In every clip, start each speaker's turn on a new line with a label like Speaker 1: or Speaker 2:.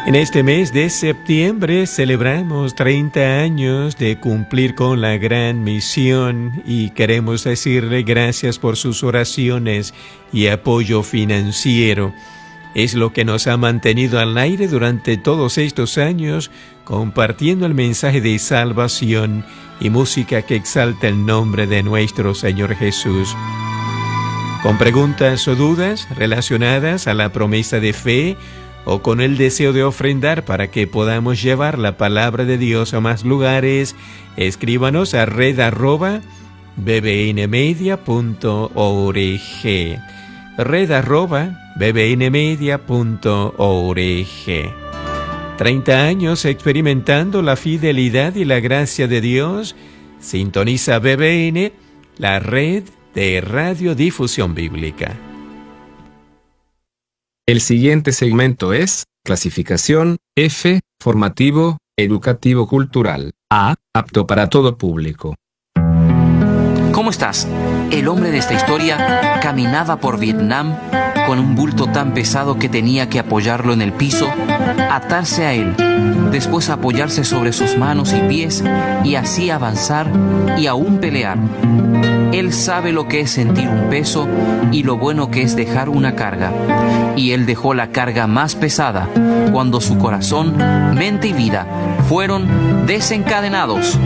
Speaker 1: En este mes de septiembre celebramos 30 años de cumplir con la gran misión y queremos decirle gracias por sus oraciones y apoyo financiero. Es lo que nos ha mantenido al aire durante todos estos años, compartiendo el mensaje de salvación y música que exalta el nombre de nuestro Señor Jesús. Con preguntas o dudas relacionadas a la promesa de fe, o con el deseo de ofrendar para que podamos llevar la palabra de Dios a más lugares, escríbanos a red@bbnmedia.org. red@bbnmedia.org. 30 años experimentando la fidelidad y la gracia de Dios. Sintoniza BBN, la red de radiodifusión bíblica.
Speaker 2: El siguiente segmento es clasificación F, formativo, educativo cultural. A, apto para todo público.
Speaker 3: ¿Cómo estás? El hombre de esta historia caminaba por Vietnam con un bulto tan pesado que tenía que apoyarlo en el piso, atarse a él, después apoyarse sobre sus manos y pies y así avanzar y aún pelear. Él sabe lo que es sentir un peso y lo bueno que es dejar una carga. Y él dejó la carga más pesada cuando su corazón, mente y vida fueron desencadenados.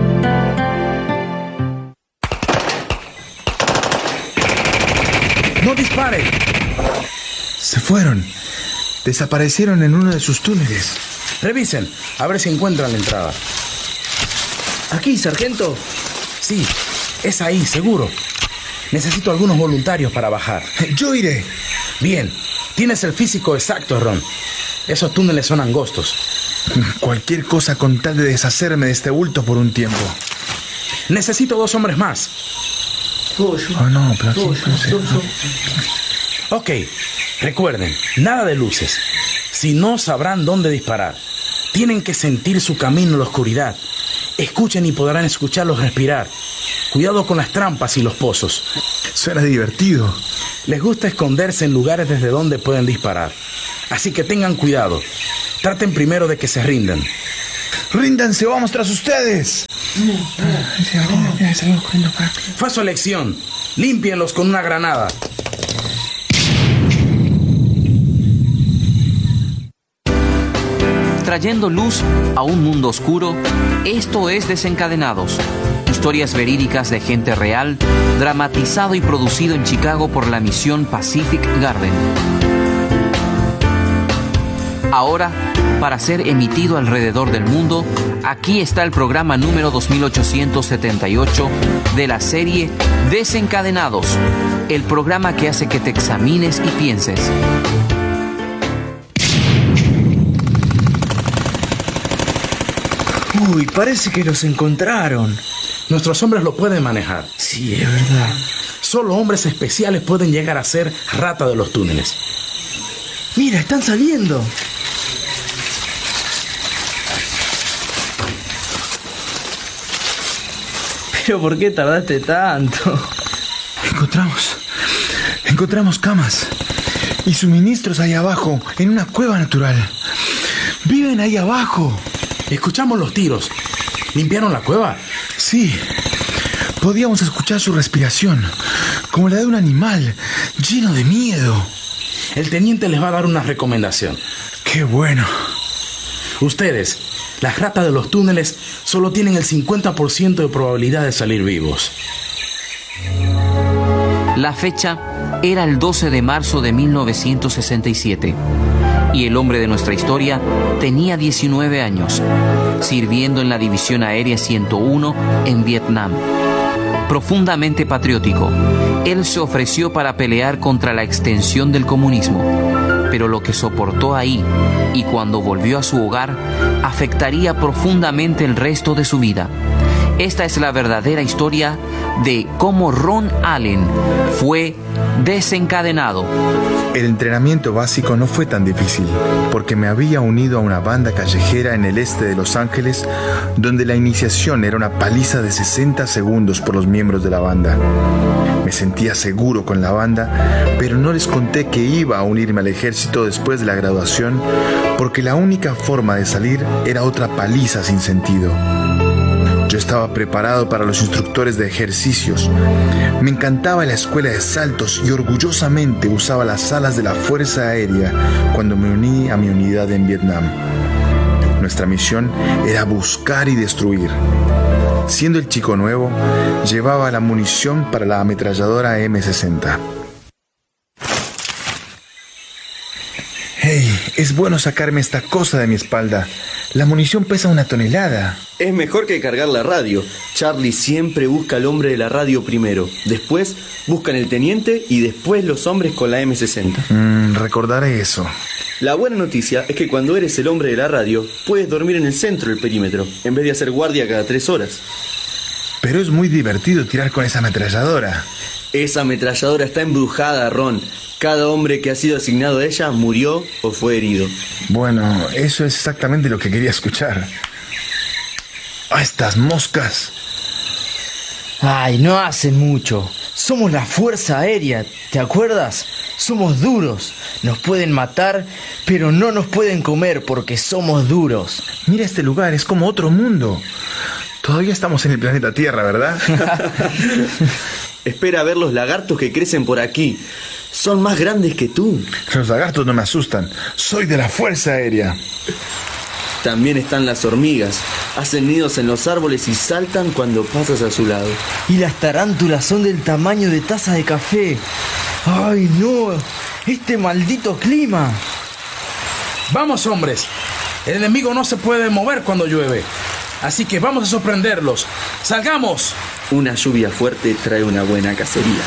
Speaker 4: ¡No disparen! Se fueron. Desaparecieron en uno de sus túneles. Revisen, a ver si encuentran la entrada.
Speaker 5: ¿Aquí, sargento?
Speaker 4: Sí, es ahí, seguro. Necesito algunos voluntarios para bajar. Yo iré. Bien, tienes el físico exacto, Ron. Esos túneles son angostos. Cualquier cosa con tal de deshacerme de este bulto por un tiempo. Necesito 2 hombres más. Oh, no, pero aquí no. Ok, recuerden, nada de luces. Si no, sabrán dónde disparar. Tienen que sentir su camino en la oscuridad. Escuchen y podrán escucharlos respirar. Cuidado con las trampas y los pozos. Suena divertido. Les gusta esconderse en lugares desde donde pueden disparar. Así que tengan cuidado. Traten primero de que se rindan. ¡Ríndanse! ¡Vamos tras ustedes! Fue su elección. Límpienlos con una granada.
Speaker 3: Trayendo luz a un mundo oscuro, esto es Desencadenados. Historias verídicas de gente real, dramatizado y producido en Chicago por la misión Pacific Garden. Ahora, para ser emitido alrededor del mundo, aquí está el programa número 2878 de la serie Desencadenados, el programa que hace que te examines y pienses.
Speaker 5: Uy, parece que los encontraron.
Speaker 4: Nuestros hombres lo pueden manejar.
Speaker 5: Sí, es verdad.
Speaker 4: Solo hombres especiales pueden llegar a ser rata de los túneles.
Speaker 5: Mira, están saliendo. ¿Pero por qué tardaste tanto?
Speaker 4: Encontramos camas y suministros ahí abajo, en una cueva natural. Viven ahí abajo. Escuchamos los tiros. ¿Limpiaron la cueva? Sí. Podíamos escuchar su respiración, como la de un animal, lleno de miedo. El teniente les va a dar una recomendación. ¡Qué bueno! Ustedes, las ratas de los túneles, solo tienen el 50% de probabilidad de salir vivos.
Speaker 3: La fecha era el 12 de marzo de 1967 y el hombre de nuestra historia tenía 19 años, sirviendo en la División Aérea 101 en Vietnam. Profundamente patriótico, él se ofreció para pelear contra la extensión del comunismo, pero lo que soportó ahí y cuando volvió a su hogar afectaría profundamente el resto de su vida. esta es la verdadera historia de cómo Ron Allen fue desencadenado.
Speaker 6: El entrenamiento básico no fue tan difícil, porque me había unido a una banda callejera en el este de Los Ángeles, donde la iniciación era una paliza de 60 segundos por los miembros de la banda. Me sentía seguro con la banda, pero no les conté que iba a unirme al ejército después de la graduación, porque la única forma de salir era otra paliza sin sentido. Yo estaba preparado para los instructores de ejercicios. Me encantaba la escuela de saltos y orgullosamente usaba las alas de la Fuerza Aérea cuando me uní a mi unidad en Vietnam. Nuestra misión era buscar y destruir. Siendo el chico nuevo, llevaba la munición para la ametralladora M60. ¡Hey! Es bueno sacarme esta cosa de mi espalda. La munición pesa 1 tonelada.
Speaker 7: Es mejor que cargar la radio. Charlie siempre busca al hombre de la radio primero. Después buscan el teniente y después los hombres con la M60.
Speaker 6: Recordaré eso.
Speaker 7: La buena noticia es que cuando eres el hombre de la radio, puedes dormir en el centro del perímetro, en vez de hacer guardia cada 3 horas.
Speaker 6: Pero es muy divertido tirar con esa ametralladora.
Speaker 7: Esa ametralladora está embrujada, Ron. Cada hombre que ha sido asignado a ella murió o fue herido.
Speaker 6: Bueno, eso es exactamente lo que quería escuchar. ¡Ah, estas moscas!
Speaker 5: Ay, no hacen mucho. Somos la Fuerza Aérea, ¿te acuerdas? Somos duros. Nos pueden matar, pero no nos pueden comer porque somos duros.
Speaker 6: Mira este lugar, es como otro mundo. Todavía estamos en el planeta Tierra, ¿verdad?
Speaker 7: Espera a ver los lagartos que crecen por aquí. Son más grandes que tú.
Speaker 6: Los lagartos no me asustan. Soy de la Fuerza Aérea.
Speaker 7: También están las hormigas. Hacen nidos en los árboles y saltan cuando pasas a su lado.
Speaker 5: Y las tarántulas son del tamaño de taza de café. ¡Ay, no! ¡Este maldito clima!
Speaker 4: Vamos, hombres. El enemigo no se puede mover cuando llueve. Así que vamos a sorprenderlos. ¡Salgamos!
Speaker 7: Una lluvia fuerte trae una buena cacería.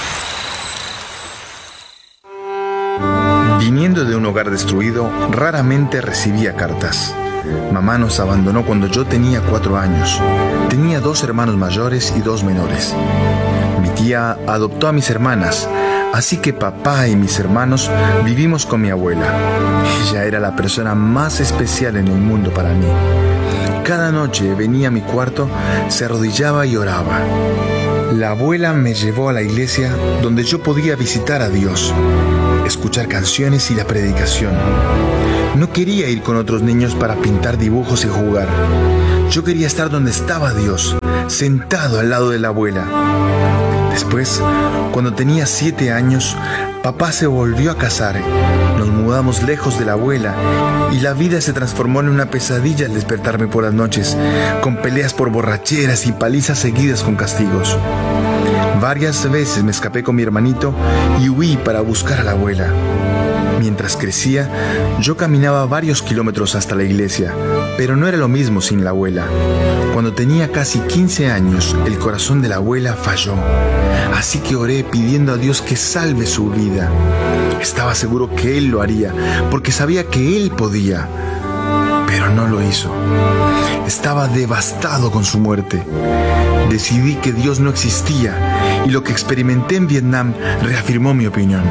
Speaker 6: Viniendo de un hogar destruido, raramente recibía cartas. Mamá nos abandonó cuando yo tenía 4 años. Tenía 2 hermanos mayores y 2 menores. Mi tía adoptó a mis hermanas, así que papá y mis hermanos vivimos con mi abuela. Ella era la persona más especial en el mundo para mí. Cada noche venía a mi cuarto, se arrodillaba y oraba. La abuela me llevó a la iglesia donde yo podía visitar a Dios, escuchar canciones y la predicación. No quería ir con otros niños para pintar dibujos y jugar. Yo quería estar donde estaba Dios, sentado al lado de la abuela. Después, cuando tenía 7 años, papá se volvió a casar. Nos mudamos lejos de la abuela y la vida se transformó en una pesadilla al despertarme por las noches, con peleas por borracheras y palizas seguidas con castigos. Varias veces me escapé con mi hermanito y huí para buscar a la abuela. Mientras crecía, yo caminaba varios kilómetros hasta la iglesia, pero no era lo mismo sin la abuela. Cuando tenía casi 15 años, el corazón de la abuela falló. Así que oré pidiendo a Dios que salve su vida. Estaba seguro que Él lo haría, porque sabía que Él podía. Pero no lo hizo. Estaba devastado con su muerte. Decidí que Dios no existía, y lo que experimenté en Vietnam reafirmó mi opinión.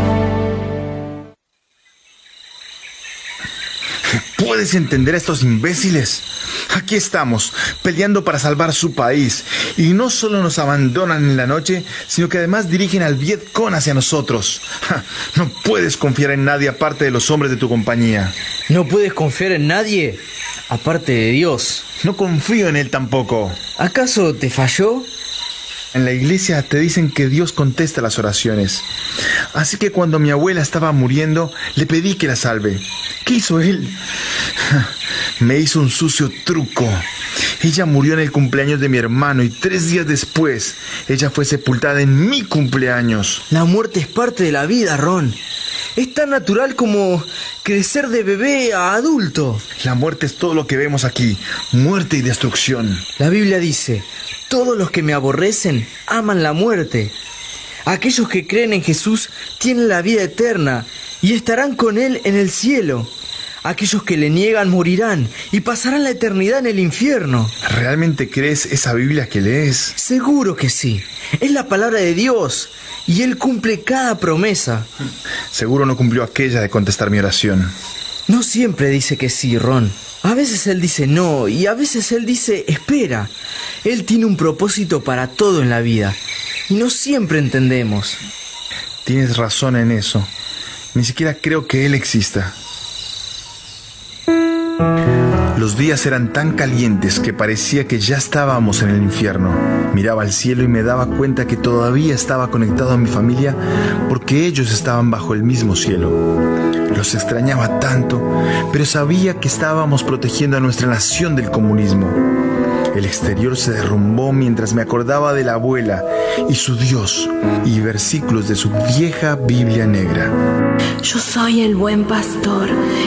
Speaker 6: ¿Puedes entender a estos imbéciles? Aquí estamos, peleando para salvar su país. Y no solo nos abandonan en la noche, sino que además dirigen al Viet Cong hacia nosotros. No puedes confiar en nadie aparte de los hombres de tu compañía.
Speaker 5: ¿No puedes confiar en nadie aparte de Dios?
Speaker 6: No confío en Él tampoco.
Speaker 5: ¿Acaso te falló?
Speaker 6: En la iglesia te dicen que Dios contesta las oraciones. Así que cuando mi abuela estaba muriendo, le pedí que la salve. ¿Qué hizo Él? Me hizo un sucio truco. Ella murió en el cumpleaños de mi hermano y 3 días después, ella fue sepultada en mi cumpleaños.
Speaker 5: La muerte es parte de la vida, Ron. Es tan natural como crecer de bebé a adulto.
Speaker 6: La muerte es todo lo que vemos aquí, muerte y destrucción.
Speaker 5: La Biblia dice: todos los que me aborrecen aman la muerte. Aquellos que creen en Jesús tienen la vida eterna y estarán con Él en el cielo. Aquellos que le niegan morirán y pasarán la eternidad en el infierno.
Speaker 6: ¿Realmente crees esa Biblia que lees?
Speaker 5: Seguro que sí. Es la palabra de Dios y Él cumple cada promesa.
Speaker 6: Seguro no cumplió aquella de contestar mi oración.
Speaker 5: No siempre dice que sí, Ron. A veces Él dice no y a veces Él dice espera. Él tiene un propósito para todo en la vida y no siempre entendemos.
Speaker 6: Tienes razón en eso. Ni siquiera creo que Él exista. Los días eran tan calientes que parecía que ya estábamos en el infierno. Miraba al cielo y me daba cuenta que todavía estaba conectado a mi familia porque ellos estaban bajo el mismo cielo. Los extrañaba tanto, pero sabía que estábamos protegiendo a nuestra nación del comunismo. El exterior se derrumbó mientras me acordaba de la abuela y su Dios y versículos de su vieja Biblia negra.
Speaker 8: Yo soy el buen pastor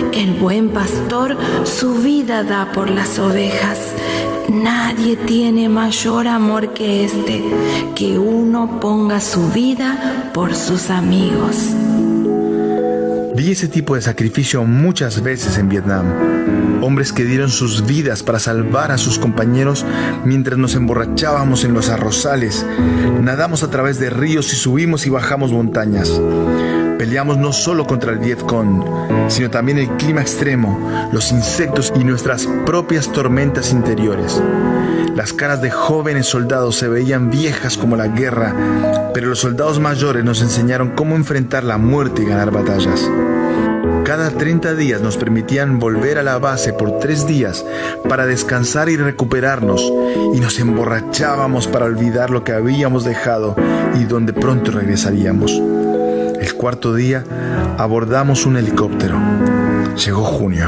Speaker 8: su vida da por las ovejas. Nadie tiene mayor amor que este, que uno ponga su vida por sus amigos.
Speaker 6: Vi ese tipo de sacrificio muchas veces en Vietnam. Hombres que dieron sus vidas para salvar a sus compañeros mientras nos emborrachábamos en los arrozales. Nadamos a través de ríos y subimos y bajamos montañas. Peleamos no solo contra el Vietcong, sino también el clima extremo, los insectos y nuestras propias tormentas interiores. Las caras de jóvenes soldados se veían viejas como la guerra, pero los soldados mayores nos enseñaron cómo enfrentar la muerte y ganar batallas. Cada 30 días nos permitían volver a la base por 3 días para descansar y recuperarnos, y nos emborrachábamos para olvidar lo que habíamos dejado y donde pronto regresaríamos. El cuarto día abordamos un helicóptero. Llegó junio.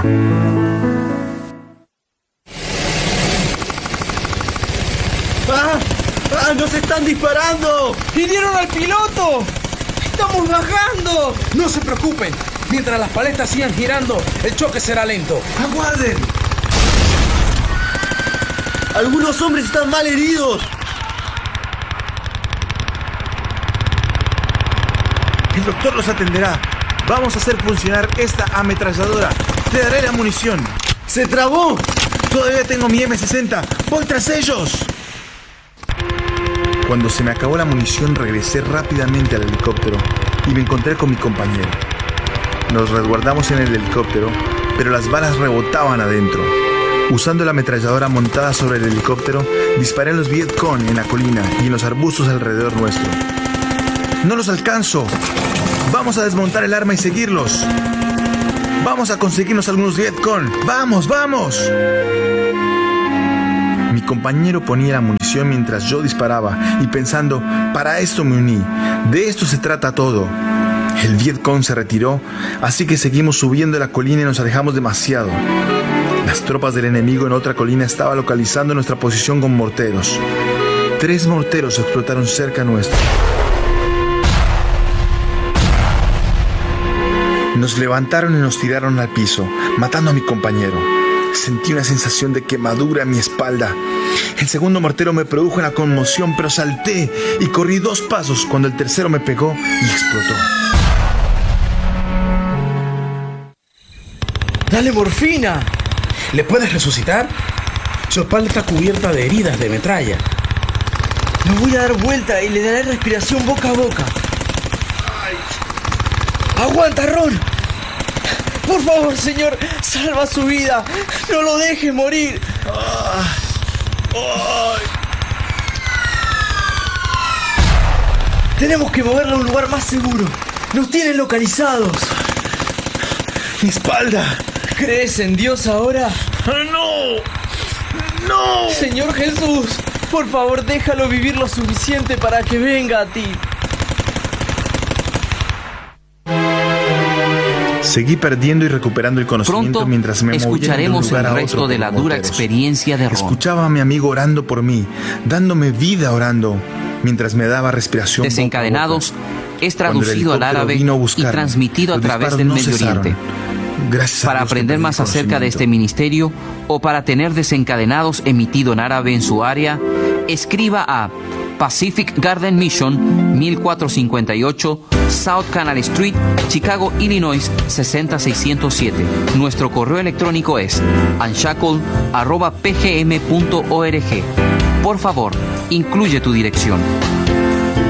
Speaker 5: ¡Ah! ¡Nos están disparando! ¡Hirieron al piloto! ¡Estamos bajando!
Speaker 4: No se preocupen. Mientras las paletas sigan girando, el choque será lento.
Speaker 5: ¡Aguarden!
Speaker 7: Algunos hombres están mal heridos.
Speaker 6: El doctor los atenderá. Vamos a hacer funcionar esta ametralladora. Te daré la munición.
Speaker 7: ¡Se trabó!
Speaker 6: Todavía tengo mi M60. ¡Voy tras ellos! Cuando se me acabó la munición, regresé rápidamente al helicóptero y me encontré con mi compañero. Nos resguardamos en el helicóptero, pero las balas rebotaban adentro. Usando la ametralladora montada sobre el helicóptero, disparé a los Vietcong en la colina y en los arbustos alrededor nuestro. ¡No los alcanzo! Vamos a desmontar el arma y seguirlos. Vamos a conseguirnos algunos Vietcong. ¡Vamos, vamos! Mi compañero ponía la munición mientras yo disparaba y pensando, para esto me uní. De esto se trata todo. El Vietcong se retiró, así que seguimos subiendo la colina y nos alejamos demasiado. Las tropas del enemigo en otra colina estaban localizando nuestra posición con morteros. 3 morteros explotaron cerca nuestro. Nos levantaron y nos tiraron al piso, matando a mi compañero. Sentí una sensación de quemadura en mi espalda. El segundo mortero me produjo una conmoción, pero salté y corrí 2 pasos cuando el tercero me pegó y explotó.
Speaker 5: ¡Dale morfina!
Speaker 4: ¿Le puedes resucitar? Su espalda está cubierta de heridas de metralla.
Speaker 5: Me voy a dar vuelta y le daré respiración boca a boca. ¡Aguanta, Ron! Por favor, señor, salva su vida. No lo deje morir. Tenemos que moverlo a un lugar más seguro. Nos tienen localizados.
Speaker 6: ¡Mi espalda!
Speaker 5: ¿Crees en Dios ahora?
Speaker 6: ¡No! ¡No!
Speaker 5: Señor Jesús, por favor, déjalo vivir lo suficiente para que venga a ti.
Speaker 6: Seguí perdiendo y recuperando el conocimiento
Speaker 3: Pronto
Speaker 6: mientras me movía de un
Speaker 3: escucharemos
Speaker 6: lugar
Speaker 3: el
Speaker 6: a otro
Speaker 3: resto de
Speaker 6: con
Speaker 3: la
Speaker 6: los
Speaker 3: dura
Speaker 6: morteros.
Speaker 3: experiencia de Ron.
Speaker 6: Escuchaba a mi amigo orando por mí, dándome vida orando, mientras me daba respiración.
Speaker 3: Desencadenados
Speaker 6: boca a boca.
Speaker 3: es
Speaker 6: Cuando el
Speaker 3: traducido al
Speaker 6: helicóptero
Speaker 3: árabe
Speaker 6: vino a
Speaker 3: y
Speaker 6: buscarme,
Speaker 3: transmitido a
Speaker 6: los
Speaker 3: través
Speaker 6: disparos
Speaker 3: del
Speaker 6: no
Speaker 3: Medio
Speaker 6: cesaron.
Speaker 3: Oriente.
Speaker 6: Gracias a
Speaker 3: Para
Speaker 6: Dios que
Speaker 3: aprender
Speaker 6: perdí
Speaker 3: más
Speaker 6: el
Speaker 3: acerca de este
Speaker 6: conocimiento.
Speaker 3: ministerio o para tener Desencadenados emitido en árabe en su área, escriba a Pacific Garden Mission, 1458 South Canal Street, Chicago, Illinois 60607. Nuestro correo electrónico es unshackle@pgm.org. Por favor, incluye tu dirección.